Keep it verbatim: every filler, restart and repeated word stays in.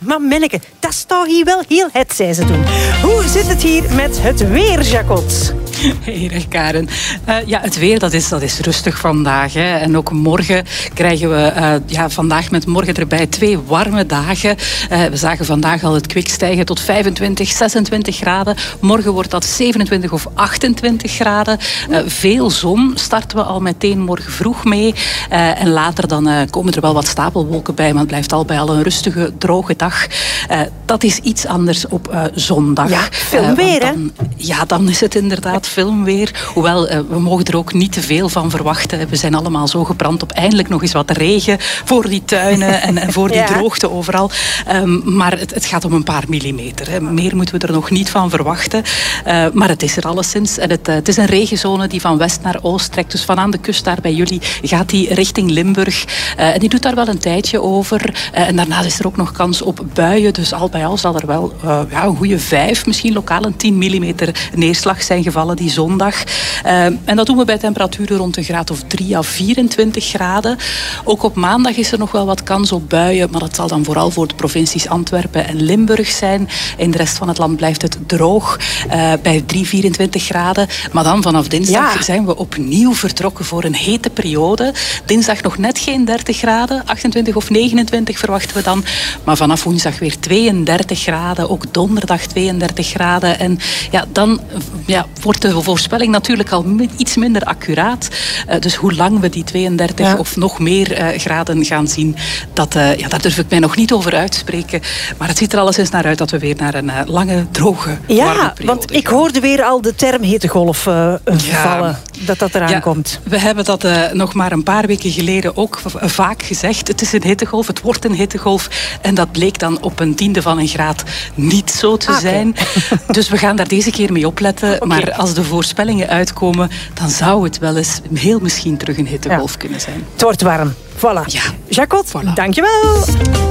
maar manneke, dat is toch hier wel heel het, zei ze toen. Hoe zit het hier met het weer, Jacot? Hey, dag Karen. Uh, ja, het weer dat is, dat is rustig vandaag. Hè. En ook morgen krijgen we uh, ja, vandaag met morgen erbij twee warme dagen. Uh, we zagen vandaag al het kwik stijgen tot vijfentwintig, zesentwintig graden. Morgen wordt dat zevenentwintig of achtentwintig graden. Uh, veel zon starten we al meteen morgen vroeg mee. Uh, en later dan uh, komen er wel wat stapelwolken bij, maar het blijft al bij al een rustige, droge dag. Uh, dat is iets anders op uh, zondag. Ja, filmweer, uh, dan, hè? Ja, dan is het inderdaad filmweer. Hoewel, uh, we mogen er ook niet te veel van verwachten. We zijn allemaal zo gebrand op eindelijk nog eens wat regen voor die tuinen en, en voor die ja. droogte overal. Um, maar het, het gaat om een paar millimeter. Hè. Meer moeten we er nog niet van verwachten. Uh, maar het is er alleszins. En het, uh, het is een regenzone die van west naar oost trekt. Dus van aan de kust daar bij jullie gaat die richting Limburg. Uh, en die doet daar wel een tijdje over. Uh, en daarnaast is er ook nog kans op buien. Dus al bij al zal er wel uh, ja, een goede vijf, misschien lokaal een tien millimeter neerslag zijn gevallen die zondag. Uh, en dat doen we bij temperaturen rond een graad of drie à vierentwintig graden. Ook op maandag is er nog wel wat kans op buien, maar dat zal dan vooral voor de provincies Antwerpen en Limburg zijn. In de rest van het land blijft het droog uh, bij drie, vierentwintig graden. Maar dan vanaf dinsdag ja. zijn we opnieuw vertrokken voor een hete periode. Dinsdag nog net geen dertig graden, achtentwintig of negenentwintig verwachten we dan. Maar vanaf woensdag weer tweeëndertig graden, ook donderdag tweeëndertig graden. En ja, dan ja, wordt de voorspelling natuurlijk al iets minder accuraat. Uh, dus hoe lang we die tweeëndertig ja. of nog meer uh, graden gaan zien, dat, uh, ja, daar durf ik mij nog niet over uitspreken. Maar het ziet er alleszins naar uit dat we weer naar een uh, lange, droge, ja, warme periode want ik hoorde weer al de term hittegolf uh, ja. vallen, dat dat eraan ja, komt. We hebben dat uh, nog maar een paar weken geleden ook v- vaak gezegd. Het is een hittegolf, het wordt een hittegolf. En dat bleek dan op een tiende van een graad niet zo te ah, zijn. Okay. Dus we gaan daar deze keer mee opletten. Okay. Maar als de voorspellingen uitkomen, dan zou het wel eens heel misschien terug een hittegolf ja. kunnen zijn. Het wordt warm. Voilà. Ja. Jacot, voilà. dankjewel.